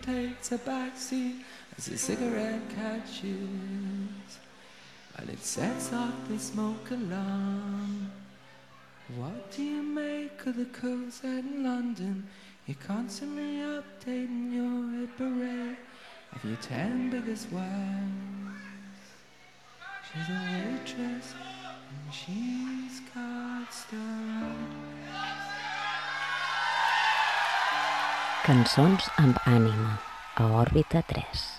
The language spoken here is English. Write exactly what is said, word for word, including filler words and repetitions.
takes a backseat as a cigarette catches, and it sets off the smoke alarm. What do you make of the cool set in London? You're constantly updating your hit parade of your ten biggest wives. She's a waitress and she's got style. Cançons amb ànima, a Òrbita tres.